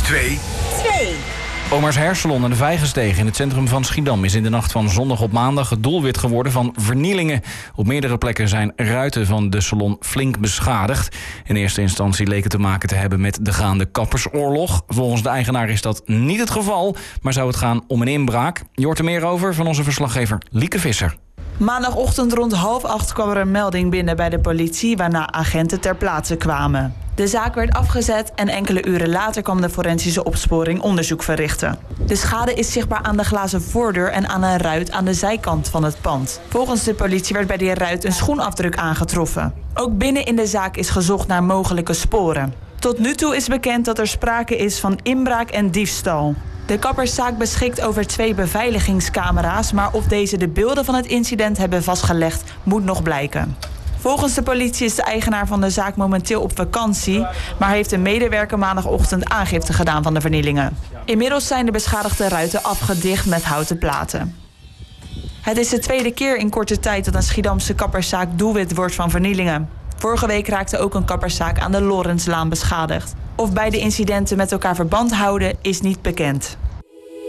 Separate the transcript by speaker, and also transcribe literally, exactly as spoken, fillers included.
Speaker 1: twee.
Speaker 2: twee.
Speaker 3: Oma's Hairsalon aan de Vijgensteeg in het centrum van Schiedam is in de nacht van zondag op maandag het doelwit geworden van vernielingen. Op meerdere plekken zijn ruiten van de salon flink beschadigd. In eerste instantie leek het te maken te hebben met de gaande kappersoorlog. Volgens de eigenaar is dat niet het geval, maar zou het gaan om een inbraak. Je hoort er meer over van onze verslaggever Lieke Visser.
Speaker 4: Maandagochtend rond half acht kwam er een melding binnen bij de politie, waarna agenten ter plaatse kwamen. De zaak werd afgezet en enkele uren later kwam de forensische opsporing onderzoek verrichten. De schade is zichtbaar aan de glazen voordeur en aan een ruit aan de zijkant van het pand. Volgens de politie werd bij die ruit een schoenafdruk aangetroffen. Ook binnen in de zaak is gezocht naar mogelijke sporen. Tot nu toe is bekend dat er sprake is van inbraak en diefstal. De kapperszaak beschikt over twee beveiligingscamera's, maar of deze de beelden van het incident hebben vastgelegd, moet nog blijken. Volgens de politie is de eigenaar van de zaak momenteel op vakantie, maar heeft een medewerker maandagochtend aangifte gedaan van de vernielingen. Inmiddels zijn de beschadigde ruiten afgedicht met houten platen. Het is de tweede keer in korte tijd dat een Schiedamse kapperszaak doelwit wordt van vernielingen. Vorige week raakte ook een kapperszaak aan de Lorenzlaan beschadigd. Of beide incidenten met elkaar verband houden is niet bekend.